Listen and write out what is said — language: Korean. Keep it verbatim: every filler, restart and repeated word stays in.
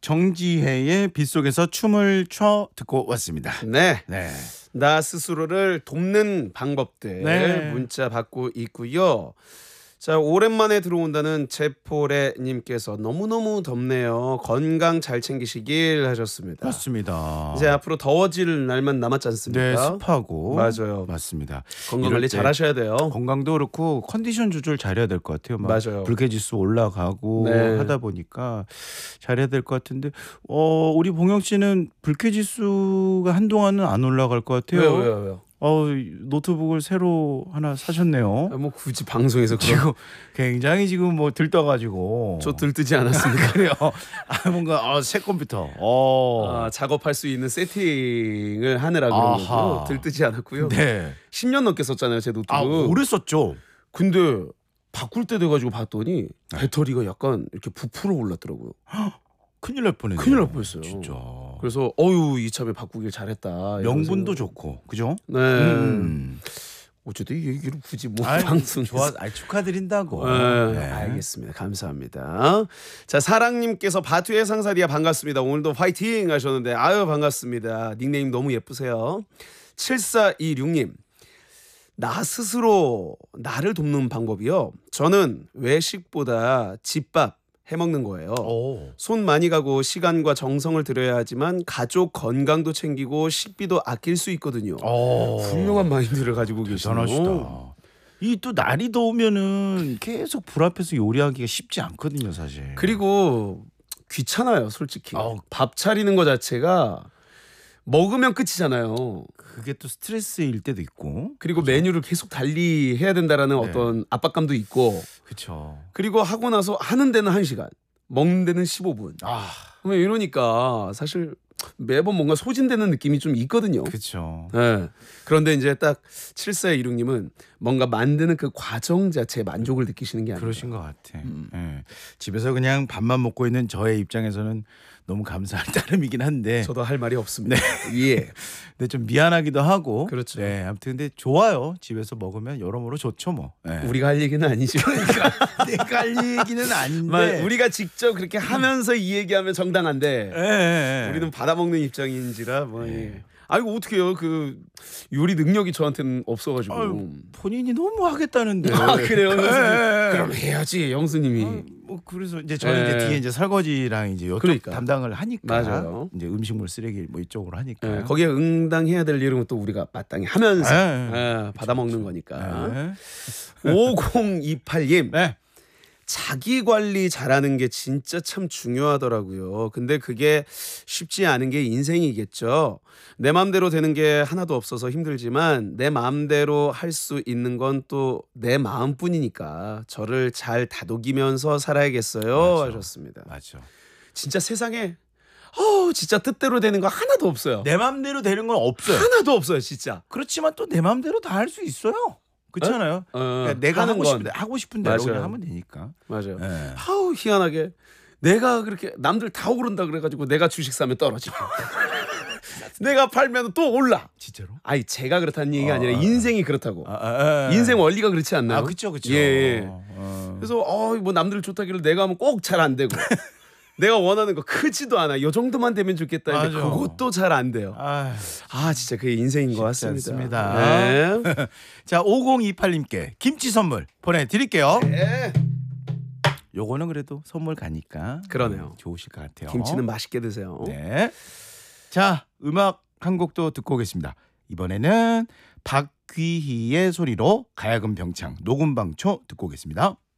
정지혜의 빗속에서 춤을 춰 듣고 왔습니다. 네. 네. 나 스스로를 돕는 방법들 네. 문자 받고 있고요. 자, 오랜만에 들어온다는 제포레님께서 너무너무 덥네요. 건강 잘 챙기시길 하셨습니다. 맞습니다. 이제 앞으로 더워질 날만 남았지 않습니까? 네, 습하고. 맞아요. 맞습니다. 건강 관리 잘 하셔야 돼요. 건강도 그렇고 컨디션 조절 잘해야 될 것 같아요. 막 맞아요. 불쾌지수 올라가고 네. 하다 보니까 잘해야 될 것 같은데 어, 우리 봉영 씨는 불쾌지수가 한동안은 안 올라갈 것 같아요. 왜요, 왜요, 왜요? 어, 노트북을 새로 하나 사셨네요. 아, 뭐 굳이 방송에서 그런... 지금 굉장히 지금 뭐 들떠가지고. 저 들뜨지 않았습니까? 그래요. 아, 뭔가 아, 새 컴퓨터. 어. 아, 작업할 수 있는 세팅을 하느라 그런 거고 들뜨지 않았고요. 네. 십 년 넘게 썼잖아요, 제 노트북. 아, 오래 썼죠. 근데 바꿀 때 돼가지고 봤더니 배터리가 약간 이렇게 부풀어 올랐더라고요. 큰일 날 뻔했네요. 큰일 날 뻔했어요. 진짜. 그래서 어유 이참에 바꾸길 잘했다. 명분도 좋고, 그죠? 네. 음. 어쨌든 이 얘기를 굳이 뭐 아이, 방송 좋아, 아이, 축하드린다고. 네. 네. 알겠습니다. 감사합니다. 자, 사랑님께서 바투의 상사디아 반갑습니다. 오늘도 화이팅 하셨는데 아유 반갑습니다. 닉네임 너무 예쁘세요. 칠사이육님. 나 스스로 나를 돕는 방법이요. 저는 외식보다 집밥 해먹는 거예요. 오. 손 많이 가고 시간과 정성을 들여야 하지만 가족 건강도 챙기고 식비도 아낄 수 있거든요. 오. 훌륭한 마인드를 가지고 계시네요. 대단하시다. 이 또 날이 더우면은 계속 불 앞에서 요리하기가 쉽지 않거든요, 사실. 그리고 귀찮아요, 솔직히. 아우. 밥 차리는 거 자체가 먹으면 끝이잖아요. 그게 또 스트레스일 때도 있고. 그리고 그렇죠? 메뉴를 계속 달리 해야 된다라는 네. 어떤 압박감도 있고. 그렇죠. 그리고 하고 나서 하는 데는 한 시간, 먹는 데는 십오 분. 아, 이러니까 사실 매번 뭔가 소진되는 느낌이 좀 있거든요. 그렇죠. 네. 그런데 이제 딱 칠사이육님은 뭔가 만드는 그 과정 자체에 만족을 느끼시는 게 아니라 그러신 것 같아. 음. 네. 집에서 그냥 밥만 먹고 있는 저의 입장에서는 너무 감사할 따름이긴 한데. 저도 할 말이 없습니다. 네. 예. 근데 좀 미안하기도 하고. 그렇죠. 네. 아무튼 근데 좋아요. 집에서 먹으면 여러모로 좋죠, 뭐. 네. 우리가 할 얘기는 아니죠. 내가 할 얘기는 아닌데. 우리가 직접 그렇게 하면서 이 얘기하면 정당한데. 네, 네, 네. 우리는 받아먹는 입장인지라 뭐. 네. 예. 아이고 어떡해요. 그 요리 능력이 저한테는 없어가지고. 아유, 본인이 너무 하겠다는데. 아 그래요? 네. 그럼 해야지 영수님이. 아, 뭐 그래서 이제 저는 네. 이제 뒤에 이제 설거지랑 이제 이쪽 그러니까. 담당을 하니까. 맞아요. 이제 음식물 쓰레기 뭐 이쪽으로 하니까. 네, 거기에 응당해야 될 일은 또 우리가 마땅히 하면서 네. 네, 받아먹는 거니까. 네. 오공이팔님. 네. 자기 관리 잘하는 게 진짜 참 중요하더라고요. 근데 그게 쉽지 않은 게 인생이겠죠. 내 마음대로 되는 게 하나도 없어서 힘들지만 내 마음대로 할 수 있는 건 또 내 마음뿐이니까 저를 잘 다독이면서 살아야겠어요. 맞아. 하셨습니다. 맞죠. 진짜 세상에 어 진짜 뜻대로 되는 거 하나도 없어요. 내 마음대로 되는 건 없어요. 하나도 없어요, 진짜. 그렇지만 또 내 마음대로 다 할 수 있어요. 그렇잖아요. 어, 그러니까 내가 하는 하고 건. 싶은 대 하고 싶은 대로 맞아요. 그냥 하면 되니까. 맞아요. 네. 아우 희한하게 내가 그렇게 남들 다 오른다 그래가지고 내가 주식 사면 떨어지고 내가 팔면 또 올라. 진짜로? 아니 제가 그렇다는 얘기가 아, 아니라 인생이 그렇다고. 아, 아, 아, 인생 원리가 그렇지 않나요? 아, 그렇죠, 그렇죠. 예, 예. 어. 그래서 어, 뭐 남들 좋다길래 내가 하면 꼭 잘 안 되고 내가 원하는 거 크지도 않아. 이 정도만 되면 좋겠다. 근데 맞아. 그것도 잘 안 돼요. 아, 아 진짜 그게 인생인 것 같습니다. 않습니다. 네. 자, 오공이팔님께 김치 선물 보내드릴게요. 네. 요거는 그래도 선물 가니까 그러네요. 음, 좋으실 것 같아요. 김치는 맛있게 드세요. 네. 자, 음악 한 곡도 듣고 오겠습니다. 이번에는 박귀희의 소리로 가야금 병창 녹음방초 듣고 오겠습니다.